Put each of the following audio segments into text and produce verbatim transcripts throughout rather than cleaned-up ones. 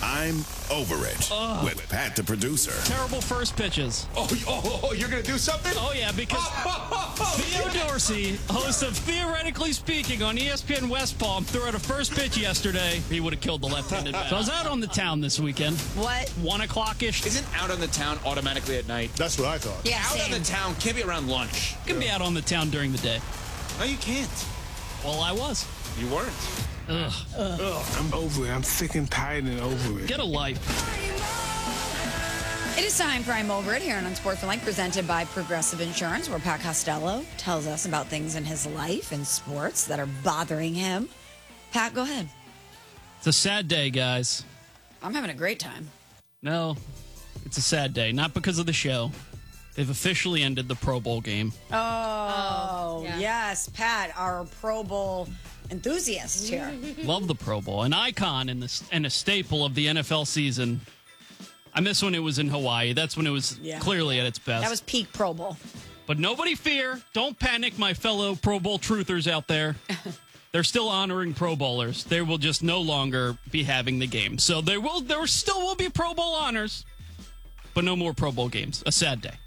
I'm Over It Ugh. with Pat the producer. Terrible first pitches. Oh, oh, oh you're going to do something? Oh, yeah, because Theo Dorsey, host of Theoretically Speaking on E S P N West Palm, threw out a first pitch yesterday. He would have killed the left-handed bat. So I was out on the town this weekend. What? One o'clock-ish. Isn't out on the town automatically at night? That's what I thought. Yeah, Out same. on the town can't be around lunch. You can be out on the town during the day. No, you can't. Well, I was. You weren't. Ugh. Ugh, I'm over it. I'm sick and tired and over it. Get a life. It is time for I'm Over It here on Unsportsmanlike, presented by Progressive Insurance, where Pat Costello tells us about things in his life and sports that are bothering him. Pat, go ahead. It's a sad day, guys. I'm having a great time. No, it's a sad day. Not because of the show. They've officially ended the Pro Bowl game. Oh, yeah. yes, Pat, our Pro Bowl enthusiast here. Love the Pro Bowl. An icon and, the, and a staple of the N F L season. I miss when it was in Hawaii. That's when it was Yeah. clearly at its best. That was peak Pro Bowl. But nobody fear. Don't panic, my fellow Pro Bowl truthers out there. They're still honoring Pro Bowlers. They will just no longer be having the game. So there will there still will be Pro Bowl honors, but no more Pro Bowl games. A sad day.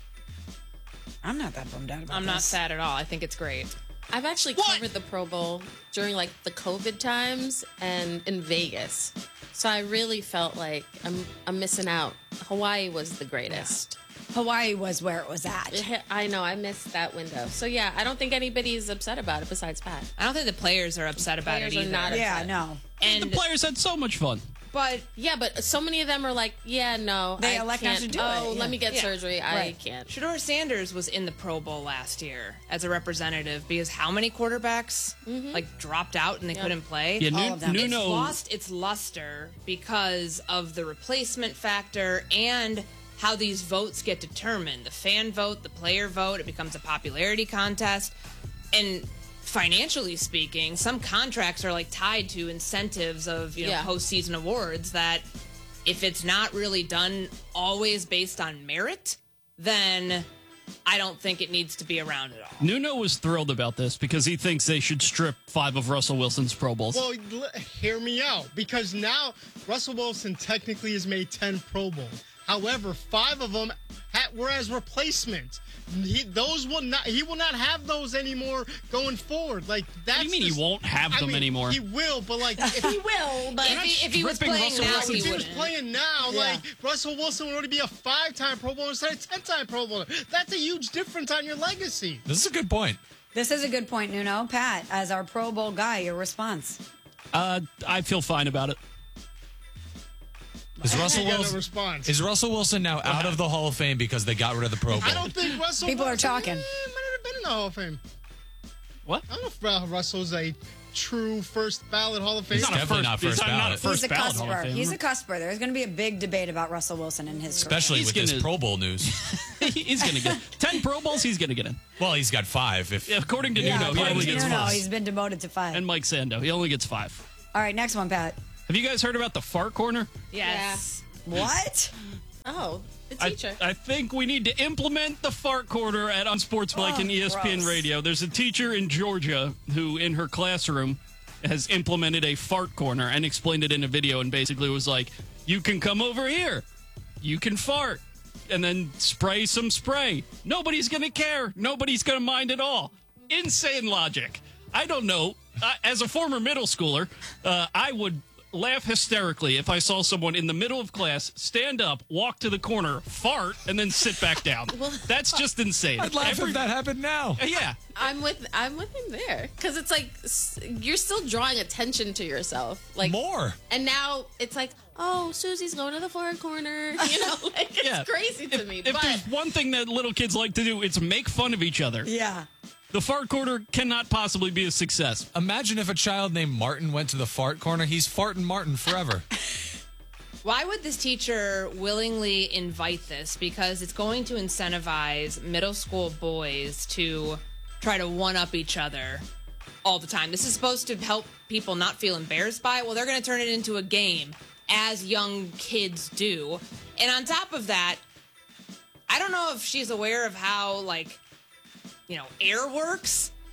I'm not that bummed out about I'm this. not sad at all. I think it's great. I've actually What? covered the Pro Bowl during like the COVID times and in Vegas. So I really felt like I'm I'm missing out. Hawaii was the greatest. Hawaii was where it was at. It hit- I know, I missed that window. So yeah, I don't think anybody's upset about it besides Pat. I don't think the players are upset about Players it are either. not Yeah, upset. no. And The players had so much fun. but Yeah, but so many of them are like, yeah, no, They I elect not can't. to do it, Oh, yeah. let me get Yeah. surgery. I Right. can't. Shador Sanders was in the Pro Bowl last year as a representative because how many quarterbacks like dropped out and they couldn't play? Yeah, All Nu- of them. It's Nuno. lost its luster because of the replacement factor and how these votes get determined. The fan vote, the player vote, it becomes a popularity contest. And financially speaking, some contracts are like tied to incentives of, you know, Yeah. postseason awards that if it's not really done always based on merit, then I don't think it needs to be around at all. Nuno was thrilled about this because he thinks they should strip five of Russell Wilson's Pro Bowls. Well, l- hear me out, because now Russell Wilson technically has made ten Pro Bowls. However, five of them ha- were as replacements. He, those will not. He will not have those anymore going forward. Like that's. What do you mean he just- won't have I them mean, anymore? He will, but like if He will, but If he, if he was stripping playing Russell now, Wilson he if he was wouldn't. playing now, Yeah. like Russell Wilson would already be a five-time Pro Bowler instead of ten-time Pro Bowler. That's a huge difference on your legacy. This is a good point. This is a good point, Nuno. Pat, as our Pro Bowl guy, your response. Uh, I feel fine about it. Is Russell You got no Wilson response. is Russell Wilson now out of the Hall of Fame because they got rid of the Pro Bowl? I don't think Russell. People are Wilson, talking. eh, might have been in the Hall of Fame. What? I don't know if uh, Russell's a true first ballot Hall of Fame. He's not a Definitely not he's first not- not a ballot. first He's a ballot Hall of cusper. Famer. He's a cusper. There's going to be a big debate about Russell Wilson and his career. Especially He's with this gonna- Pro Bowl news. He's going to get ten Pro Bowls. He's going to get in. Well, he's got five. If According to Yeah, Nuno, he according only to gets Nuno, five. he's been demoted to five. And Mike Sando, he only gets five. All right, next one, Pat. Have you guys heard about the fart corner? Yes. What? oh, the I, teacher. I think we need to implement the fart corner at Unsportsmanlike Oh, and E S P N gross. Radio. There's a teacher in Georgia who, in her classroom, has implemented a fart corner and explained it in a video and basically was like, you can come over here. You can fart. And then spray some spray. Nobody's going to care. Nobody's going to mind at all. Insane logic. I don't know. Uh, as a former middle schooler, uh, I would laugh hysterically if I saw someone in the middle of class stand up, walk to the corner, fart, and then sit back down. That's just insane. I'd laugh Every- if that happened now. Yeah. I'm with I'm with him there because it's like s- you're still drawing attention to yourself, like More. And now it's like, oh, Susie's going to the far corner. You know, like it's Yeah. crazy to If, me. if but there's one thing that little kids like to do, it's make fun of each other. Yeah. The fart corner cannot possibly be a success. Imagine if a child named Martin went to the fart corner. He's farting Martin forever. Why would this teacher willingly invite this? Because it's going to incentivize middle school boys to try to one-up each other all the time. This is supposed to help people not feel embarrassed by it. Well, they're going to turn it into a game, as young kids do. And on top of that, I don't know if she's aware of how, like, you know, air works.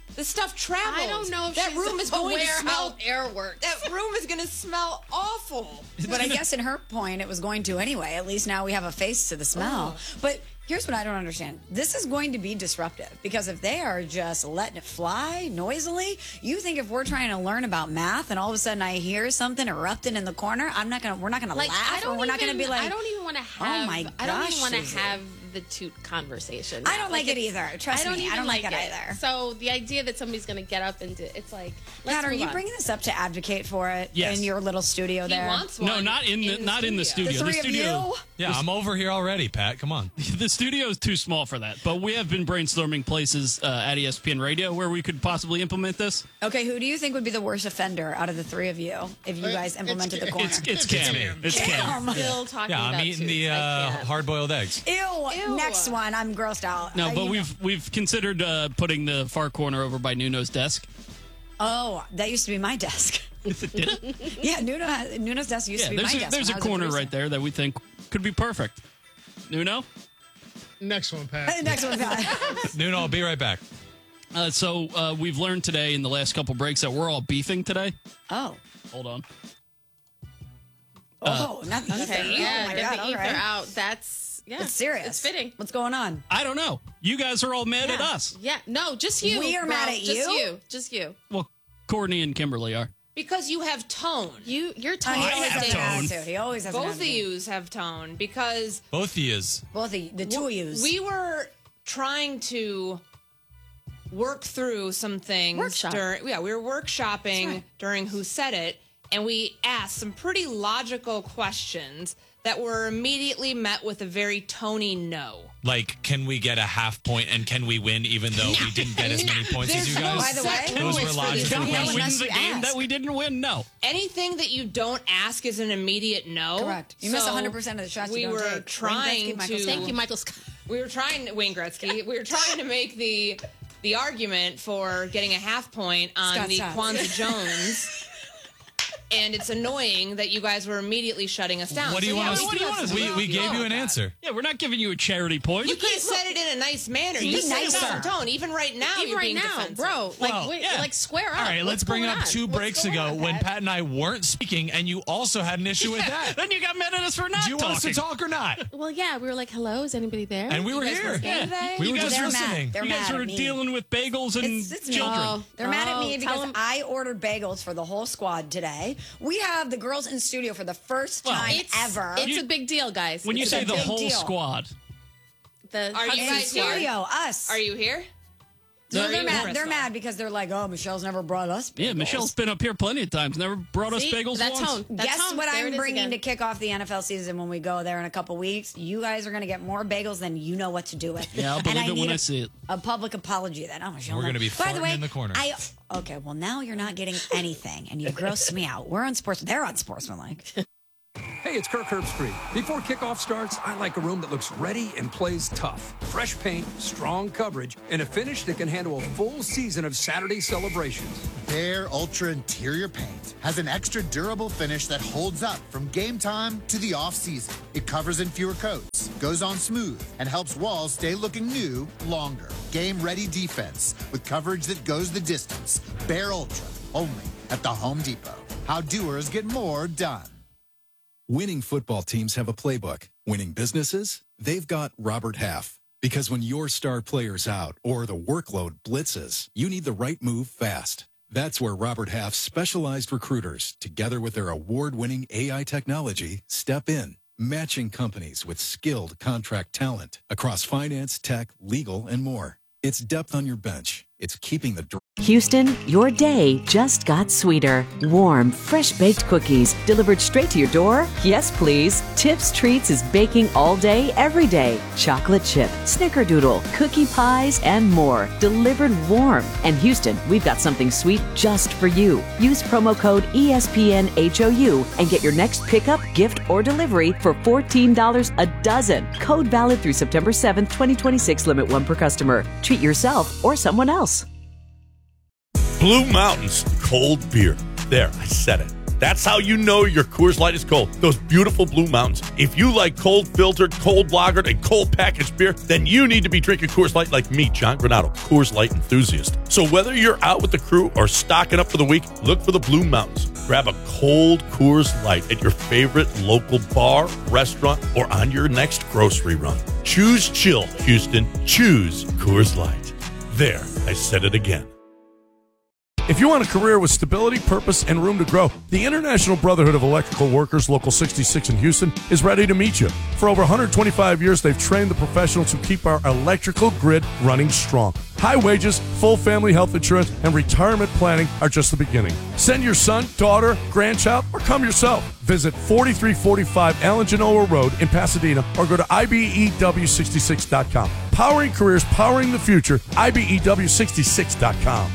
The stuff travels. I don't know if that she's room is going to aware smell. how air works. That room is going to smell awful. But I guess in her point, it was going to anyway. At least now we have a face to the smell. But here's what I don't understand. This is going to be disruptive because if they are just letting it fly noisily, you think if we're trying to learn about math and all of a sudden I hear something erupting in the corner, I'm not gonna. We're not gonna Like, I laugh, don't or we're not even- gonna be like, I don't even want to have. Oh my I don't gosh, even want to Susie. have the toot conversation. I now. don't like it it's- either. Trust I don't me, I even don't like it it either. So the idea that somebody's going to get up and do, it's like, let's Pat, are move you on. bringing this up to advocate for it Yes. in your little studio He there? wants one. No, not in the not in the studio. The three the of studio. you? Yeah, I'm over here already, Pat. Come on. The studio is too small for that, but we have been brainstorming places uh, at E S P N Radio where we could possibly implement this. Okay, who do you think would be the worst offender out of the three of you if you Uh, guys it's- implemented the corner? It's it's Cam. It's Cam. I'm still talking Yeah, about I'm eating toots. the I uh, can't. hard-boiled eggs. Ew, Ew. Next one. I'm grossed out. No, Uh, but you we've we've considered uh, putting the far corner over by Nuno's desk. know. Oh, that used to be my desk. Did it? Yeah, Nuno, Nuno's desk used Yeah, to be there's my a, desk. there's when a I was corner producer. right there that we think could be perfect. Nuno. Next one, Uh, Pat. Next one, Pat. Nuno, I'll be right back. Uh, so uh, we've learned today in the last couple breaks that we're all beefing today. Oh. Hold on. Oh, not the ether. Okay, yeah, oh my get God, the all ether right. out. That's yeah, It's serious. It's fitting. What's going on? I don't know. You guys are all mad at Yeah. us. Yeah, no, just you. We are bro. mad at Just you? you. Just you. Well, Courtney and Kimberly are. Because you have tone. You, you're Uh, tone. he I always have has an tone. attitude. He always has an Both of attitude. yous have tone because Both of yous. Both of you. The two of yous. we were trying to work through some things. Workshop. During, yeah, we were workshopping right. during Who Said It, and we asked some pretty logical questions that were immediately met with a very tony no. Like, can we get a half point and can we win even though we didn't get as many points as you There's no guys? By the way, set Those rules were for this logical Can game. we Yeah, win unless the you game ask. that we didn't win? No. Anything that you don't ask is an immediate no. Correct. You miss So one hundred percent of the shots you We don't were take. Wayne Gretzky, trying Michael to. Scott. Thank you, Michael Scott. We were trying Wayne Gretzky. We were trying to make the the argument for getting a half point on Scott the Scott. Kwanzaa Jones. And it's annoying that you guys were immediately shutting us down. What do you So, yeah, want us we to what do you can- want us to We, we gave you an answer. Yeah, we're not giving you a charity point. You could have said it in a nice manner. You Be said it nicer. with tone. Even right now, Even you're right being now, defensive. bro. Like, Well, wait, yeah. like square up. All right, let's What's bring going up on? two What's breaks going ago on, when Pat? Pat and I weren't speaking, and you also had an issue with that. Then you got mad at us for not Do you want us to talking. talk or not? Well, yeah, we were like, "Hello, is anybody there?" And we were guys here. were here today? We were You just guys They're listening. mad. They're you guys mad were at me. dealing with bagels and It's, it's me. children. Oh. They're mad at me Oh, because tell 'em- I ordered bagels for the whole squad today. We have the girls in studio for the first Well, time it's, ever. It's a big deal, guys. When you It's say a the big whole deal. squad, The Are you Hudson guys squad. here? studio, us. Are you here? No, Are they're you, mad. Crystal? They're mad because they're like, oh, Michelle's never brought us bagels. yeah, Michelle's been up here plenty of times. Never brought us See? bagels That's once. home. That's Guess home. what There it I'm is bringing again. to kick off the N F L season when we go there in a couple weeks? You guys are going to get more bagels than you know what to do with. Yeah, I'll And believe it need when a- I see it. A public apology then. Oh, Michelle. We're no. gonna be By the farting way, in the corner. I okay. Well, now you're not getting anything, and you grossed me out. We're on sports. They're on Sportsmanlike. Hey, it's Kirk Herbstreit. Before kickoff starts, I like a room that looks ready and plays tough. Fresh paint, strong coverage, and a finish that can handle a full season of Saturday celebrations. Behr Ultra Interior Paint has an extra durable finish that holds up from game time to the off-season. It covers in fewer coats, goes on smooth, and helps walls stay looking new longer. Game-ready defense with coverage that goes the distance. Behr Ultra, only at the Home Depot. How doers get more done. Winning football teams have a playbook. Winning businesses, they've got Robert Half. Because when your star player's out or the workload blitzes, you need the right move fast. That's where Robert Half's specialized recruiters, together with their award-winning A I technology, step in, matching companies with skilled contract talent across finance, tech, legal, and more. It's depth on your bench. It's keeping the... Dr- Houston, your day just got sweeter. Warm, fresh-baked cookies delivered straight to your door? Yes, please. Tips Treats is baking all day, every day. Chocolate chip, snickerdoodle, cookie pies, and more. Delivered warm. And Houston, we've got something sweet just for you. Use promo code E S P N H O U and get your next pickup, gift, or delivery for fourteen dollars a dozen. Code valid through September seventh, twenty twenty-six. Limit one per customer. Treat yourself or someone else. Blue Mountain's cold beer. There, I said it. That's how you know your Coors Light is cold. Those beautiful blue mountains. If you like cold filtered, cold lagered, and cold packaged beer, then you need to be drinking Coors Light like me, John Granado, Coors Light enthusiast. So whether you're out with the crew or stocking up for the week, look for the Blue Mountains. Grab a cold Coors Light at your favorite local bar, restaurant, or on your next grocery run. Choose chill, Houston. Choose Coors Light. There, I said it again. If you want a career with stability, purpose, and room to grow, the International Brotherhood of Electrical Workers, Local sixty-six in Houston, is ready to meet you. For over one hundred twenty-five years, they've trained the professionals who keep our electrical grid running strong. High wages, full family health insurance, and retirement planning are just the beginning. Send your son, daughter, grandchild, or come yourself. Visit forty-three forty-five Alan Genoa Road in Pasadena or go to I B E W sixty-six dot com. Powering careers, powering the future, I B E W sixty-six dot com.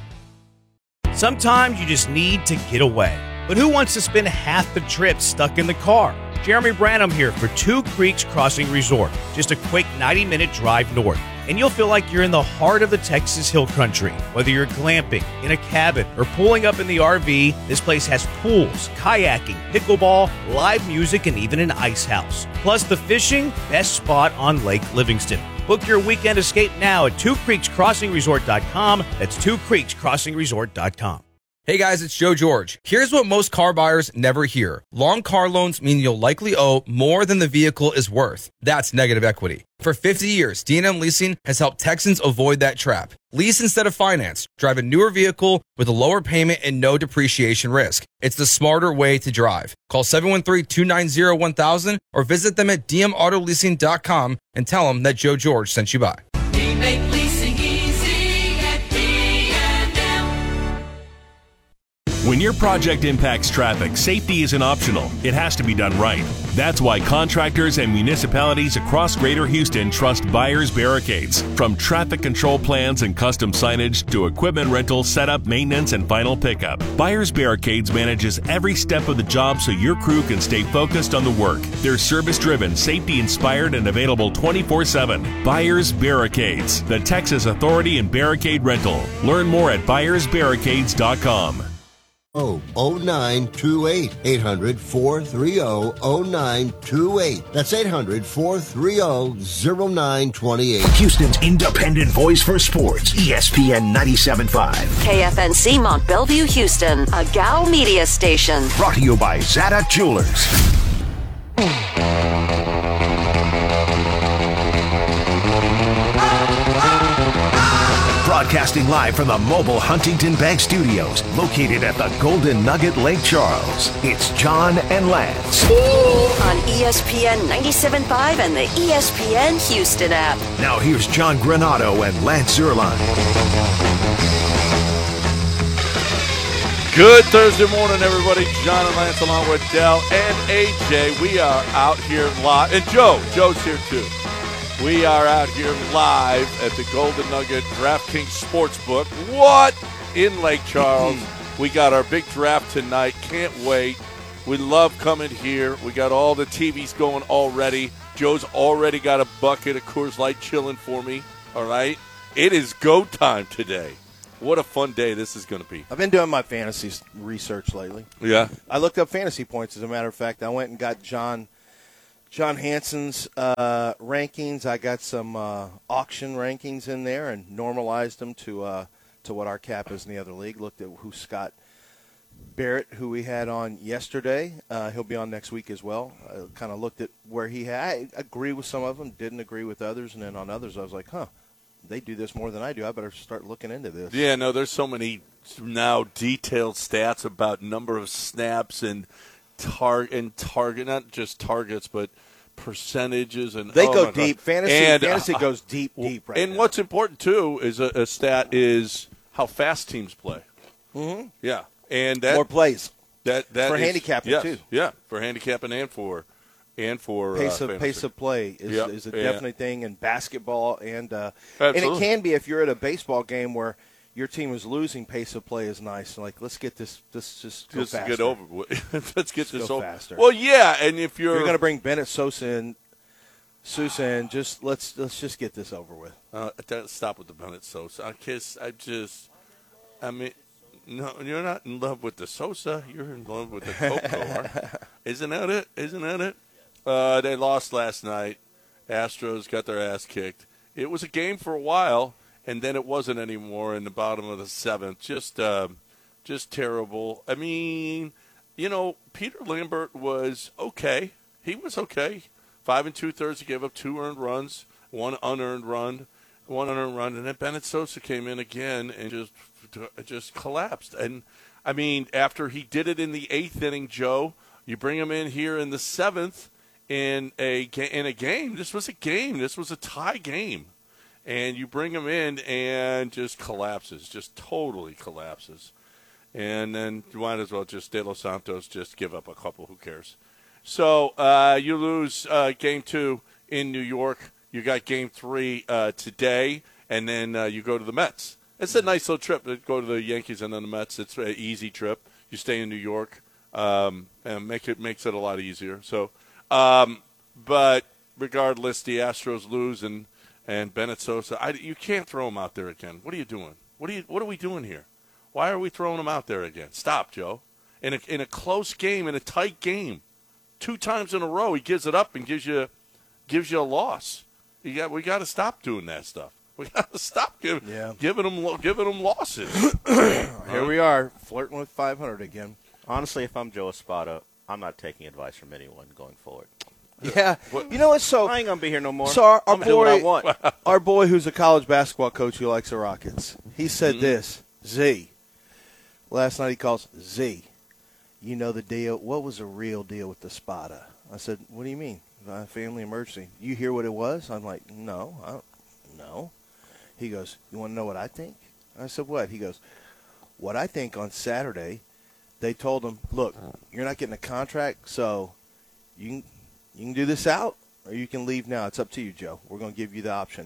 Sometimes you just need to get away. But who wants to spend half the trip stuck in the car? Jeremy Branham here for Two Creeks Crossing Resort. Just a quick ninety minute drive north. And you'll feel like you're in the heart of the Texas Hill Country. Whether you're glamping, in a cabin, or pulling up in the R V, this place has pools, kayaking, pickleball, live music, and even an ice house. Plus the fishing, best spot on Lake Livingston. Book your weekend escape now at two creeks crossing resort dot com. That's two creeks crossing resort dot com. Hey guys, it's Joe George. Here's what most car buyers never hear. Long car loans mean you'll likely owe more than the vehicle is worth. That's negative equity. For fifty years, D and M Leasing has helped Texans avoid that trap. Lease instead of finance. Drive a newer vehicle with a lower payment and no depreciation risk. It's the smarter way to drive. Call seven one three, two nine zero, one thousand or visit them at d m auto leasing dot com and tell them that Joe George sent you by. We make leasing easy at D and M. When your project impacts traffic, safety isn't optional. It has to be done right. That's why contractors and municipalities across Greater Houston trust Buyers Barricades. From traffic control plans and custom signage to equipment rental, setup, maintenance, and final pickup, Buyers Barricades manages every step of the job so your crew can stay focused on the work. They're service-driven, safety-inspired, and available twenty-four seven. Buyers Barricades, the Texas authority in barricade rental. Learn more at buyers barricades dot com. Oh, oh nine two eight. eight hundred, four three zero, oh nine two eight. That's eight hundred, four three zero, oh nine two eight. Houston's independent voice for sports. E S P N ninety-seven point five. K F N C Mont Bellevue, Houston. A G A L media station. Brought to you by Zada Jewelers. Broadcasting live from the mobile Huntington Bank Studios, located at the Golden Nugget Lake Charles. It's John and Lance. On E S P N ninety-seven point five and the E S P N Houston app. Now here's John Granado and Lance Zierlein. Good Thursday morning, everybody. John and Lance along with Dell and A J. We are out here live. And Joe. Joe's here, too. We are out here live at the Golden Nugget DraftKings Sportsbook. What? In Lake Charles. We got our big draft tonight. Can't wait. We love coming here. We got all the T Vs going already. Joe's already got a bucket of Coors Light chilling for me. All right? It is go time today. What a fun day this is going to be. I've been doing my fantasy research lately. Yeah? I looked up fantasy points, as a matter of fact. I went and got John John Hansen's uh, rankings. I got some uh, auction rankings in there and normalized them to uh, to what our cap is in the other league. Looked at who Scott Barrett, who we had on yesterday. Uh, he'll be on next week as well. I kind of looked at where he had. I agree with some of them, didn't agree with others, and then on others I was like, huh. They do this more than I do. I better start looking into this. Yeah, no, there's so many now detailed stats about number of snaps and tar- and target, not just targets, but percentages. And They oh go my deep. God. Fantasy and, fantasy uh, goes deep, deep right And now. what's important, too, is a, a stat is how fast teams play. Mm-hmm. Yeah. And that, More plays. That, that For is- handicapping, yes, too. Yeah, for handicapping and for and for Pace uh, of fantasy. pace of play is, Yep. is a Yeah. definite thing in basketball, and uh, and it Absolutely. can be if you're at a baseball game where your team is losing. Pace of play is nice. Like, let's get this. Let's just go Just to faster. get over with. Let's get Just this go over. faster. Well, yeah, and if you're, You're going to bring Bennett Sosa in, Sousa in, just let's let's just get this over with. Uh, don't stop with the Bennett Sosa. I kiss. I just. I mean, No, you're not in love with the Sosa. You're in love with the Coco. Isn't that it? Isn't that it? Uh, they lost last night. Astros got their ass kicked. It was a game for a while, and then it wasn't anymore in the bottom of the seventh. Just, uh, just terrible. I mean, you know, Peter Lambert was okay. He was okay. Five and two thirds. He gave up two earned runs, one unearned run, one unearned run, and then Bennett Sosa came in again and just, just collapsed. And I mean, after he did it in the eighth inning, Joe, you bring him in here in the seventh. In a in a game, this was a game. This was a tie game, and you bring him in and just collapses, just totally collapses, and then you might as well just De Los Santos just give up a couple. Who cares? So uh, you lose uh, game two in New York. You got game three uh, today, and then uh, you go to the Mets. It's a nice little trip to go to the Yankees and then the Mets. It's an easy trip. You stay in New York, um, and make it makes it a lot easier. So. Um, but regardless, the Astros lose, and, and Bennett Sosa, I, you can't throw him out there again. What are you doing? What are you? What are we doing here? Why are we throwing him out there again? Stop, Joe. In a in a close game, in a tight game, two times in a row, he gives it up and gives you gives you a loss. You got we got to stop doing that stuff. We got to stop giving yeah. giving them giving them losses. Here we are, flirting with five hundred again. Honestly, if I'm Joe Espada, I'm not taking advice from anyone going forward. Yeah, you know what? So I ain't gonna be here no more. So our, our I'm doing what I boy, want. our boy, who's a college basketball coach who likes the Rockets, he said Mm-hmm. this: Z. Last night he calls Z. You know the deal. What was the real deal with the Spada? I said, what do you mean? Uh, family emergency. You hear what it was? I'm like, no, I don't, no. He goes, you want to know what I think? I said, what? He goes, what I think on Saturday. They told him, look, you're not getting a contract, so you can you can do this out or you can leave now. It's up to you, Joe. We're going to give you the option.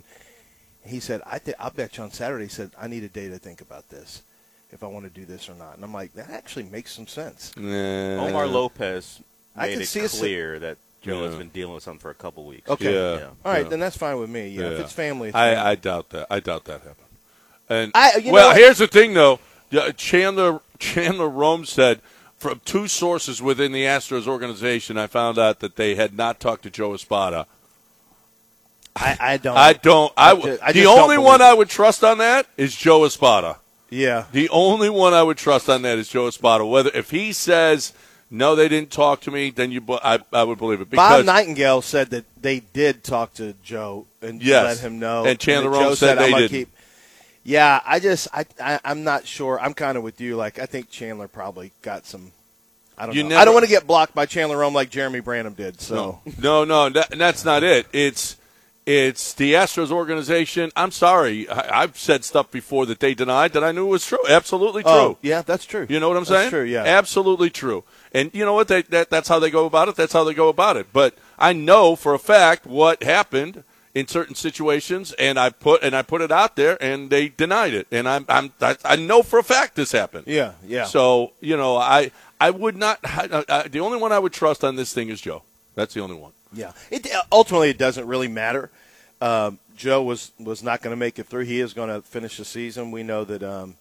He said, I th- I'll bet you on Saturday. He said, I need a day to think about this, if I want to do this or not. And I'm like, that actually makes some sense. Nah. Omar Lopez I made can it see us- clear that Joe Yeah. has been dealing with something for a couple weeks. Okay. Yeah. All right, Yeah. then that's fine with me. Yeah, if it's family, it's I, family. I doubt that. I doubt that happened. And I- you know well, what? here's the thing, though. Yeah, Chandler Chandler Rome said from two sources within the Astros organization, I found out that they had not talked to Joe Espada. I, I don't. I don't. I, I w- ju- I the just don't only believe one it. I would trust on that is Joe Espada. Yeah. The only one I would trust on that is Joe Espada. Whether if he says no, they didn't talk to me, then you, bu- I, I would believe it. Because Bob Nightingale said that they did talk to Joe and Yes. let him know. And Chandler that Rome Joe said I'm they gonna didn't. Keep, yeah, I just I, I I'm not sure. I'm kind of with you. Like I think Chandler probably got some. I don't You know. never- I don't want to get blocked by Chandler Rome like Jeremy Branham did. So No, no, no that, that's not it. It's it's the Astros organization. I'm sorry. I, I've said stuff before that they denied that I knew was true. Absolutely true. Oh, yeah, that's true. You know what I'm That's saying? true, yeah. Absolutely true. And you know what? They, that, that's how they go about it. That's how they go about it. But I know for a fact what happened in certain situations, and I put and I put it out there, and they denied it. And I'm, I'm I, I know for a fact this happened. Yeah, yeah. So you know, I I would not. I, I, the only one I would trust on this thing is Joe. That's the only one. yeah, it ultimately it doesn't really matter. Um, Joe was was not going to make it through. He is going to finish the season. We know that. Um,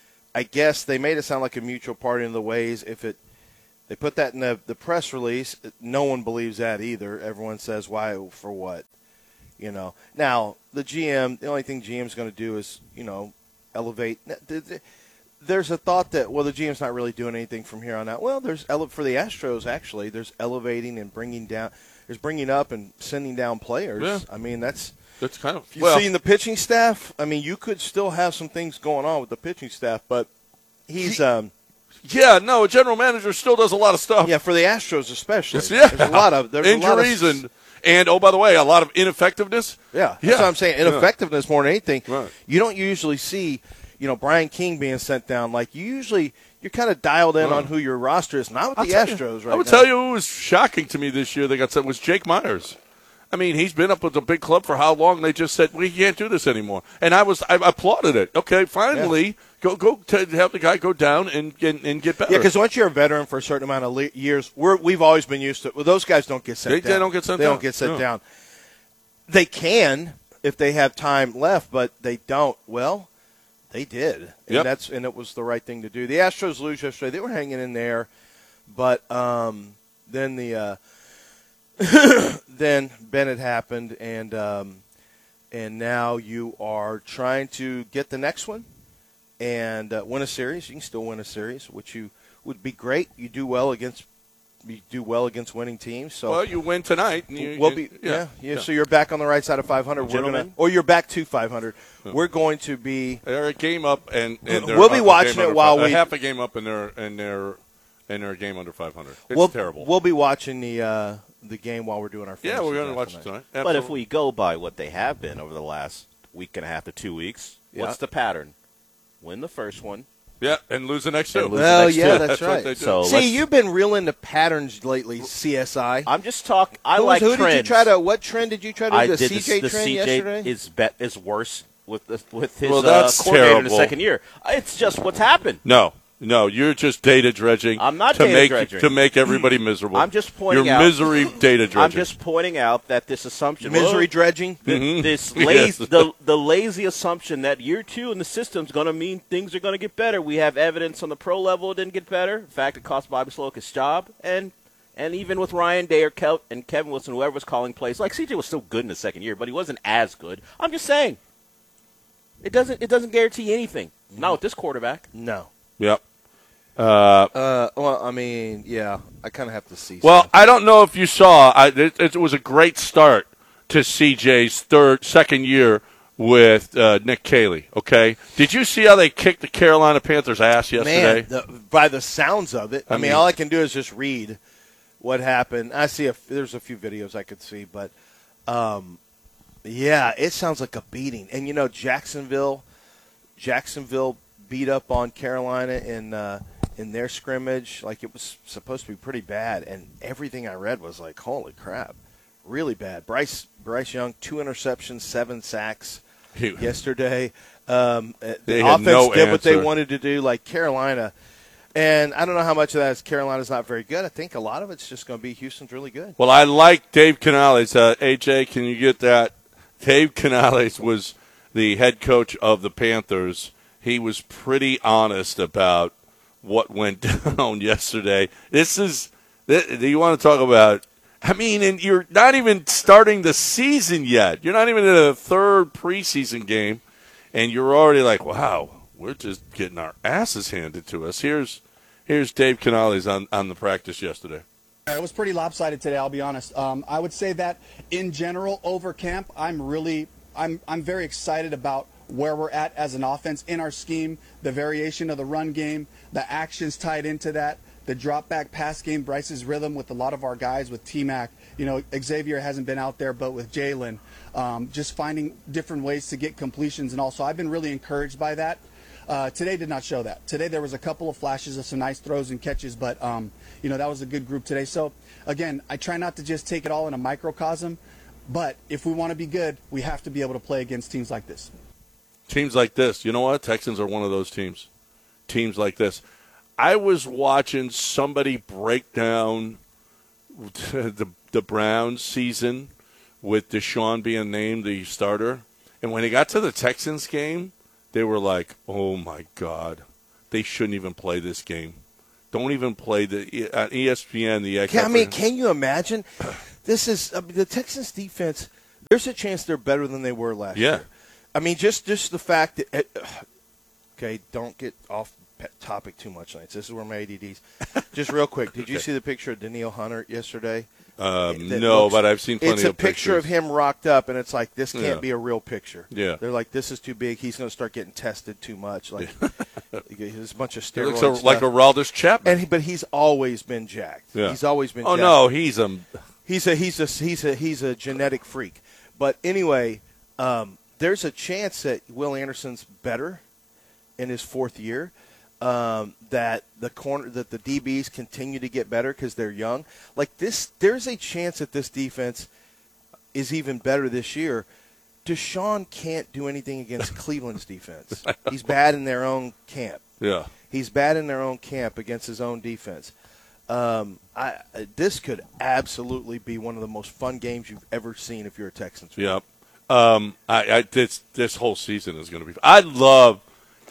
I guess they made it sound like a mutual parting of the ways. If it they put that in the, the press release, no one believes that either. Everyone says why for what. You know, now the G M, the only thing G M's going to do is, you know, elevate. There's a thought that, well, the G M's not really doing anything from here on out. Well, there's ele- for the Astros actually, there's elevating and bringing down, there's bringing up and sending down players. Yeah. I mean, that's that's kind of. If you've well, seen the pitching staff, I mean, you could still have some things going on with the pitching staff, but he's. Um, yeah, no, a general manager still does a lot of stuff. Yeah, for the Astros especially. Yes, yeah. There's a lot of there's injuries a lot of, and and oh, by the way, a lot of ineffectiveness. Yeah, that's Yeah. what I'm saying. Yeah. Ineffectiveness more than anything. Right. You don't usually see, you know, Brian King being sent down. Like you usually, you're kind of dialed in Right. on who your roster is. Not with I'll the tell you- Astros right I would now. tell you who was shocking to me this year. They got sent was Jake Myers. I mean, he's been up with a big club for how long? They just said we can't do this anymore, and I was I applauded it. Okay, finally, go go to have the guy go down and and, and get better. Yeah, because once you're a veteran for a certain amount of le- years, we're we've always been used to. Well, those guys don't get sent They- down. they don't get sent They down. don't get sent No. down. They can if they have time left, but they don't. Well, They did, and Yep. that's and it was the right thing to do. The Astros lose yesterday. They were hanging in there, but um, then the uh, then Bennett happened, and um, and now you are trying to get the next one and uh, win a series. You can still win a series, which you would be great. You do well against you do well against winning teams. So Well, you win tonight. and You, we'll you- be yeah, yeah, yeah. So you're back on the right side of five hundred. We're Gentlemen. gonna, or you're back to five hundred. We're going to be. They're a game up, and, and they're We'll be a watching game it under while five- we- a half a game up, and they're and they're and they're a game under five hundred. It's we'll, terrible. We'll be watching the uh, the game while we're doing our. Yeah, fantasy we're gonna draft watch it tonight. tonight. But if we go by what they have been over the last week and a half to two weeks, Yeah. what's the pattern? Win the first one. Yeah, and lose the next two. And lose Well, the next yeah, two. that's, what right. they do. So See, let's- you've been real into patterns lately, C S I. I'm just talking. I who, was- like who trends. did you try to? What trend did you try to I do? The did C J the, the trend C J yesterday. is bet is worse with the, with his Well, uh, that's coordinator in the terrible. second year. It's just what's happened. No, no, you're just data dredging. I'm not to data make dredging. to make everybody miserable. I'm just pointing You're out. misery data dredging. I'm just pointing out that this assumption, Misery well, dredging. th- Mhm. this Yes. lazy, the the lazy assumption that year two in the system is going to mean things are going to get better. We have evidence on the pro level it didn't get better. In fact, it cost Bobby Sloak his job, and and even with Ryan Day or Kel- and Kevin Wilson, whoever was calling plays, like C J was still good in the second year, but he wasn't as good. I'm just saying, it doesn't it doesn't guarantee anything. Not with this quarterback. No. Yep. Uh, Uh, well, I mean, yeah, I kind of have to see. well, stuff. I don't know if you saw. I, it, it was a great start to C J's third, second year with uh, Nick Cayley. Okay, did you see how they kicked the Carolina Panthers' ass yesterday? Man, the, by the sounds of it, I, I mean, mean- all I can do is just read what happened. I see a, there's a few videos I could see, but um, yeah, it sounds like a beating. And you know, Jacksonville, Jacksonville beat up on Carolina in uh, in their scrimmage. Like it was supposed to be pretty bad, and everything I read was like, holy crap, really bad. Bryce Bryce Young, two interceptions, seven sacks He- yesterday. Um, uh, They the had offense no did what they answer. wanted to do, like Carolina. And I don't know how much of that is Carolina's not very good. I think a lot of it's just going to be Houston's really good. Well, I like Dave Canales. Uh, A J, can you get that? Dave Canales was the head coach of the Panthers. He was pretty honest about what went down yesterday. This is, th- do you want to talk about, I mean, and you're not even starting the season yet. You're not even in a third preseason game, and you're already like, wow, we're just getting our asses handed to us. Here's here's Dave Canales on, on the practice yesterday. It was pretty lopsided today, I'll be honest. Um, I would say that in general, over camp, I'm really, I'm, I'm very excited about where we're at as an offense in our scheme, the variation of the run game, the actions tied into that, the drop back pass game, Bryce's rhythm with a lot of our guys, with T-Mac. You know, Xavier hasn't been out there, but with Jalen, um, just finding different ways to get completions. And also, I've been really encouraged by that. Uh, today did not show that. Today there was a couple of flashes of some nice throws and catches, but um, you know that was a good group today. So again, I try not to just take it all in a microcosm, but if we want to be good, we have to be able to play against teams like this. Teams like this, you know what? Texans are one of those teams. Teams like this. I was watching somebody break down the the Browns season with Deshaun being named the starter, and when they got to the Texans game, they were like, "Oh my God, they shouldn't even play this game. Don't even play the on E S P N." The Can, I mean, can you imagine? This is I mean, the Texans defense. There's a chance they're better than they were last Yeah. year. I mean, just just the fact that. It, okay, don't get off pe- topic too much, Lance. This is where my A D D's. Just real quick, did you Okay. see the picture of Daniil Hunter yesterday? Um, That no, looks- but I've seen plenty It's a of picture of pictures. him rocked up, and it's like this can't Yeah. be a real picture. Yeah. They're like, this is too big. He's going to start getting tested too much. Like there's a bunch of He steroids. looks a, like a Raldis Chapman. And he, but he's always been jacked. Yeah. He's always been. Oh, jacked. no, he's a he's a he's a he's a he's a genetic freak. But anyway, um, there's a chance that Will Anderson's better in his fourth year. Um, that the corner that the D Bs continue to get better because they're young. Like this, there's a chance that this defense is even better this year. Deshaun can't do anything against Cleveland's defense. He's bad in their own camp. Yeah. He's bad in their own camp against his own defense. Um, I, this could absolutely be one of the most fun games you've ever seen if you're a Texans fan. Yep. Um, I, I this this whole season is going to be. I love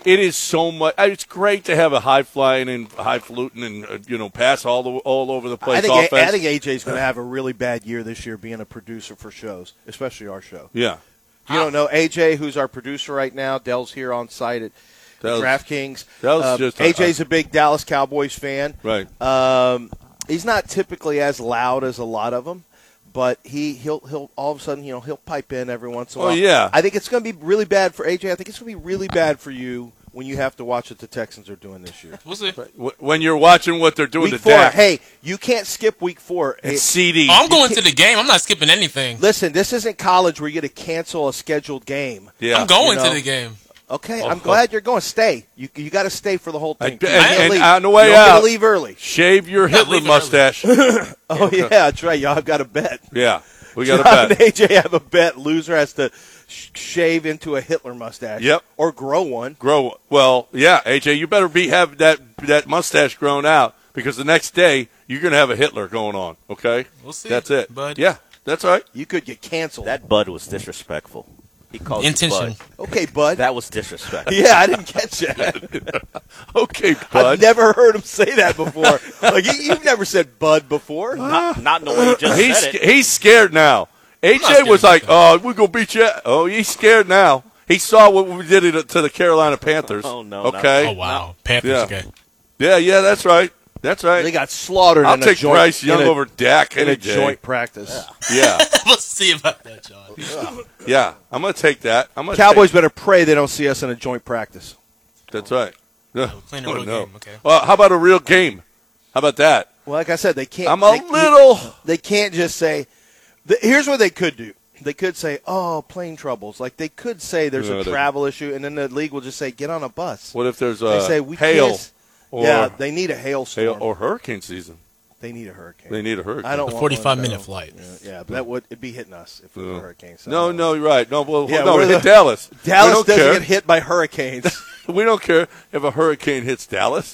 It is so much. It's great to have a high flying and high fluting and uh, you know pass all the, all over the place. I think offense. A- I think A J's going to have a really bad year this year being a producer for shows, especially our show. Yeah. If you don't know A J, who's our producer right now, Dell's here on site at That was- DraftKings. that was Uh, just a- A J's a big Dallas Cowboys fan. Right. Um, he's not typically as loud as a lot of them, but he he'll he'll all of a sudden you know he'll pipe in every once in a Oh, while. yeah. I think it's going to be really bad for A J. I think it's going to be really bad for you when you have to watch what the Texans are doing this year. We'll see. When you're watching what they're doing Week to four, Dak. hey, you can't skip week four. It's Hey, C D. Oh, I'm You going can't- to the game. I'm not skipping anything. Listen, this isn't college where you get to cancel a scheduled game. Yeah. I'm going You know? to the game. Okay, Oh, I'm glad you're going. Stay. You you got to stay for the whole thing. And, You can't and leave. on the way you don't get out, to leave early. Shave your Hitler leaving mustache. Oh yeah, that's right. Y'all have got a bet. Yeah, we got a John bet. and A J have a bet. Loser has to sh- shave into a Hitler mustache. Yep. Or grow one. Grow well, yeah, A J. You better be have that that mustache grown out because the next day you're gonna have a Hitler going on. Okay, We'll see, That's it, bud. Yeah, that's right. You could get canceled. That Bud was disrespectful. He called Intention. you Bud. Okay, bud. That was disrespectful. Yeah, I didn't catch that. Okay, bud. I've never heard him say that before. Like you, you've never said bud before. Not, not in the way you just he's said it. he's scared now. A J scared was of like, "Oh, we're gonna beat you." Oh, he's scared now. He saw what we did it to the Carolina Panthers. Oh, no, Okay. Oh, wow. Panthers, Yeah. okay. Yeah, yeah, that's right. That's right. They got slaughtered. I'll in a take joint, Bryce Young in a- over Dak in any a day. joint practice. Yeah, We'll see about that, John. yeah. I'm gonna take that. I'm gonna Cowboys Take, better pray they don't see us in a joint practice. that's right. Yeah. playing a Oh, real no. game, okay. Well, how about a real game? How about that? Well, like I said, they can't. I'm a they, little. They can't just say. The, here's what they could do. They could say, "Oh, plane troubles." Like they could say there's No, a they- travel issue, and then the league will just say, "Get on a bus." What if there's They a say we hail? can't- Or, yeah, they need a hailstorm. hail or hurricane season. They need a hurricane. They need a hurricane. I don't A want forty-five one, minute no. flight. Yeah, yeah, but that would it'd be hitting us if it was Yeah. a hurricane. So No, no, you're right. No, well, Yeah, no, we're it hit the- Dallas. Dallas we don't doesn't care. get hit by hurricanes. We don't care if a hurricane hits Dallas.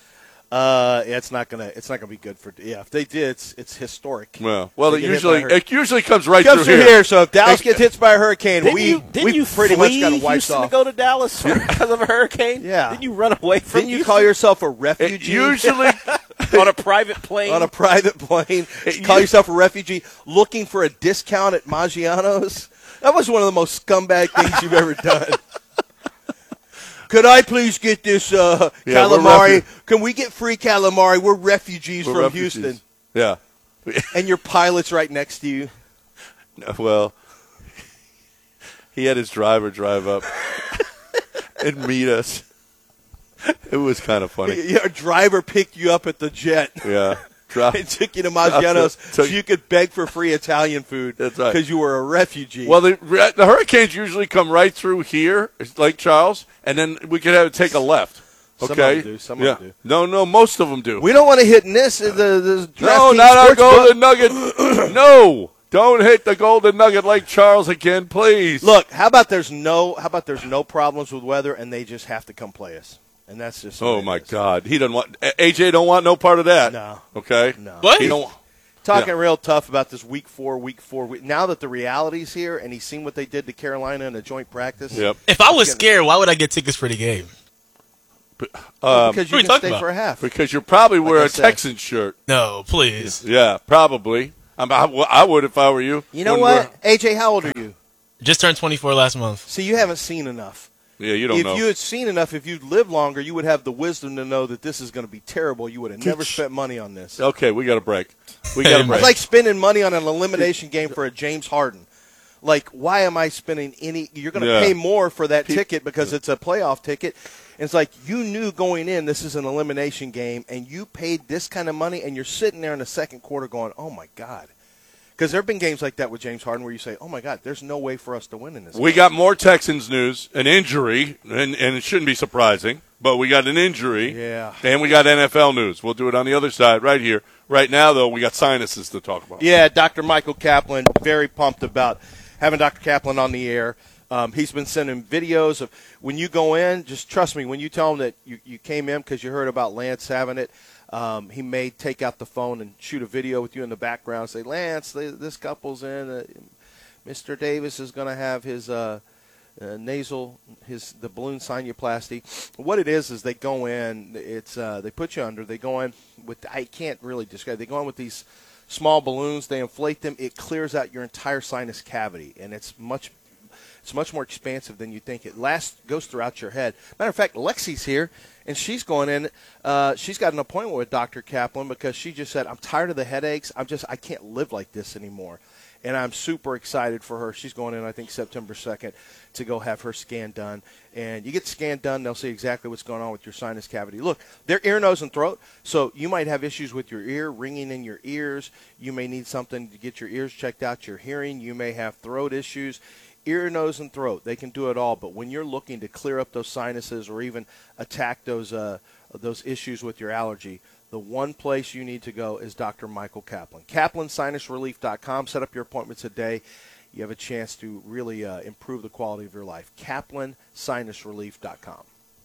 uh, yeah, it's not gonna it's not gonna be good for. Yeah, if they did, it's it's historic. Well, well, They it get hit usually by a hur- it usually comes right comes through through here. here. So if Dallas It- gets hit by a hurricane, Didn't we you, didn't we you pretty much flee got wiped Houston off. to go to Dallas because of a hurricane? Yeah. Didn't you run away from Didn't you Houston call yourself a It refugee? usually on a private plane? on a private plane. It- Call yourself a refugee looking for a discount at Maggiano's. That was one of the most scumbag things you've ever done. Could I please get this uh, Yeah, we're calamari? refu- Can we get free calamari? We're refugees We're from refugees. Houston. Yeah. And your pilot's right next to you. Well, he had his driver drive up and meet us. It was kind of funny. Your driver picked you up at the jet. Yeah. Drive. And took you to Maggiano's So- so you could beg for free Italian food. That's right. Because you were a refugee. Well, the, the hurricanes usually come right through here, it's Lake Charles, and then we could have take a left. Some of Okay. them do, some of yeah. them do. No, no, most of them do. we don't want to hit in this. The, the no, DraftKings not our Sportsbook. Golden Nugget. No, don't hit the Golden Nugget Lake Charles again, please. Look, how about there's no how about there's no problems with weather and they just have to come play us, and that's just the way Oh it my is. God, he doesn't want A J. Don't want no part of that. No. Okay. No. What? He don't. Talking Yeah. real tough about this week four, week four. Week, now that the reality's here and he's seen what they did to Carolina in a joint practice. Yep. If I was It's gonna- scared, why would I get tickets for the game? Well, Um, because what are you you can talking stay about? for a half. because you're probably Like wear I a said. Texan shirt. No, please. Yeah, probably. I'm, I, w- I would if I were you. You know Wouldn't what, A J? How old are you? Just turned twenty-four last month. See, you haven't seen enough. wear- Yeah, you don't if know. you had seen enough, if you'd lived longer, you would have the wisdom to know that this is going to be terrible. You would have never spent money on this. Okay, we got a break. We got a break. It's like spending money on an elimination game for a James Harden. Like, why am I spending any? You're going to Yeah. pay more for that Pe- ticket because it's a playoff ticket. And it's like you knew going in this is an elimination game, and you paid this kind of money, and you're sitting there in the second quarter going, "Oh my God." Because there have been games like that with James Harden where you say, "Oh my God, there's no way for us to win in this." We game. got more Texans news, an injury, and, and it shouldn't be surprising, but we got an injury. Yeah. And we got N F L news. We'll do it on the other side right here. Right now, though, we got sinuses to talk about. Yeah, Doctor Michael Kaplan, very pumped about having Doctor Kaplan on the air. Um, he's been sending videos of when you go in, just trust me, when you tell him that you, you came in because you heard about Lance having it, um, he may take out the phone and shoot a video with you in the background, say, Lance, they, this couple's in. Uh, Mister Davis is going to have his uh, uh, nasal, his the balloon sinuplasty. What it is is they go in. It's uh, they put you under. They go in with. I can't really describe. They go in with these small balloons. They inflate them. It clears out your entire sinus cavity, and it's much. It's much more expansive than you think. It lasts, goes throughout your head. Matter of fact, Lexi's here, and she's going in. Uh, she's got an appointment with Doctor Kaplan because she just said, I'm tired of the headaches. I'm just, I can't live like this anymore. And I'm super excited for her. She's going in, I think, September second to go have her scan done. And you get the scan done, they'll see exactly what's going on with your sinus cavity. Look, they're ear, nose, and throat, so you might have issues with your ear, ringing in your ears. You may need something to get your ears checked out, your hearing. You may have throat issues. Ear, nose, and throat, they can do it all. But when you're looking to clear up those sinuses or even attack those uh, those issues with your allergy, the one place you need to go is Doctor Michael Kaplan. Kaplan Sinus Relief dot com. Set up your appointments today. You have a chance to really uh, improve the quality of your life. Kaplan Sinus Relief dot com.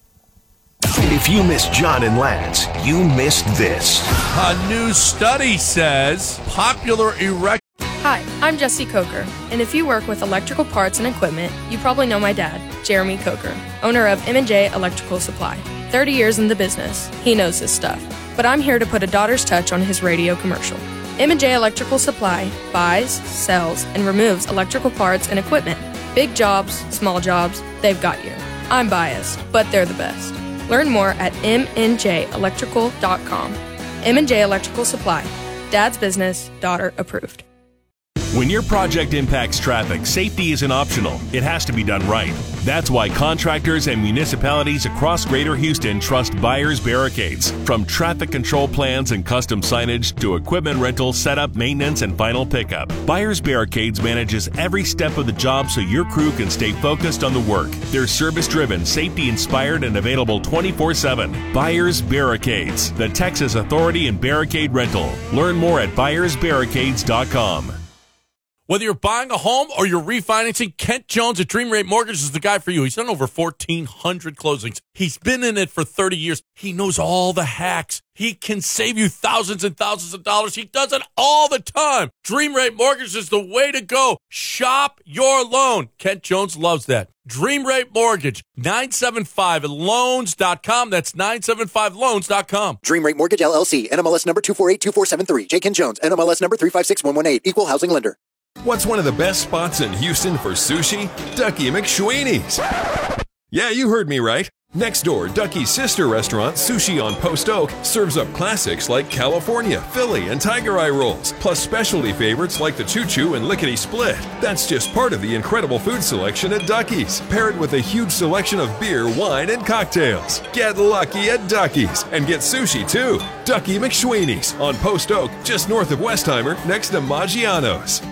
If you missed John and Lance, you missed this. A new study says popular erect. Hi, I'm Jesse Coker, and if you work with electrical parts and equipment, you probably know my dad, Jeremy Coker, owner of M and J Electrical Supply. thirty years in the business, he knows his stuff. But I'm here to put a daughter's touch on his radio commercial. M and J Electrical Supply buys, sells, and removes electrical parts and equipment. Big jobs, small jobs, they've got you. I'm biased, but they're the best. Learn more at m n j electrical dot com. M and J Electrical Supply. Dad's business, daughter approved. When your project impacts traffic, safety isn't optional. It has to be done right. That's why contractors and municipalities across Greater Houston trust Byers Barricades. From traffic control plans and custom signage to equipment rental, setup, maintenance, and final pickup, Byers Barricades manages every step of the job so your crew can stay focused on the work. They're service-driven, safety-inspired, and available twenty-four seven. Byers Barricades, the Texas authority in barricade rental. Learn more at byers barricades dot com. Whether you're buying a home or you're refinancing, Kent Jones at Dream Rate Mortgage is the guy for you. He's done over fourteen hundred closings. He's been in it for thirty years. He knows all the hacks. He can save you thousands and thousands of dollars. He does it all the time. Dream Rate Mortgage is the way to go. Shop your loan. Kent Jones loves that. Dream Rate Mortgage, nine seven five loans dot com. That's nine seven five loans dot com. Dream Rate Mortgage, L L C, N M L S number two four eight two four seven three. J. Ken Jones, N M L S number three five six one one eight. Equal housing lender. What's one of the best spots in Houston for sushi? Ducky McSweeney's. Yeah, you heard me right. Next door, Ducky's sister restaurant, Sushi on Post Oak, serves up classics like California, Philly, and Tiger Eye rolls, plus specialty favorites like the Choo Choo and Lickety Split. That's just part of the incredible food selection at Ducky's, paired with a huge selection of beer, wine, and cocktails. Get lucky at Ducky's and get sushi too. Ducky McSweeney's on Post Oak, just north of Westheimer, next to Maggiano's.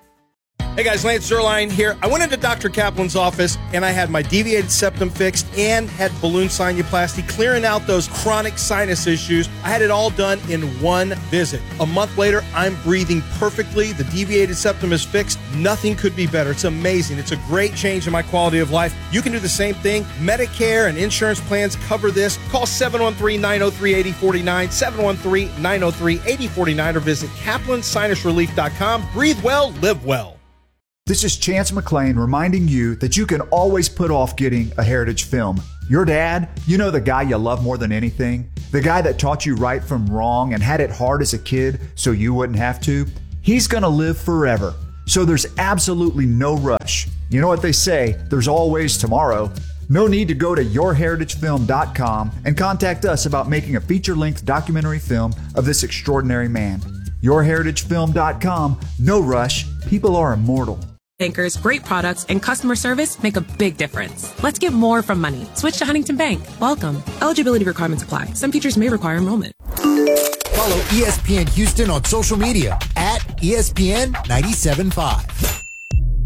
Hey guys, Lance Zerline here. I went into Doctor Kaplan's office and I had my deviated septum fixed and had balloon sinuplasty, clearing out those chronic sinus issues. I had it all done in one visit. A month later, I'm breathing perfectly. The deviated septum is fixed. Nothing could be better. It's amazing. It's a great change in my quality of life. You can do the same thing. Medicare and insurance plans cover this. Call seven one three, nine oh three, eight oh four nine, seven one three, nine oh three, eight oh four nine, or visit kaplan sinus relief dot com. Breathe well, live well. This is Chance McClain reminding you that you can always put off getting a Heritage film. Your dad, you know, the guy you love more than anything, the guy that taught you right from wrong and had it hard as a kid so you wouldn't have to, he's going to live forever. So there's absolutely no rush. You know what they say, there's always tomorrow. No need to go to your heritage film dot com and contact us about making a feature-length documentary film of this extraordinary man. your heritage film dot com, no rush, people are immortal. Bankers, great products, and customer service make a big difference. Let's get more from money. Switch to Huntington Bank. Welcome. Eligibility requirements apply. Some features may require enrollment. Follow E S P N Houston on social media at E S P N ninety-seven point five.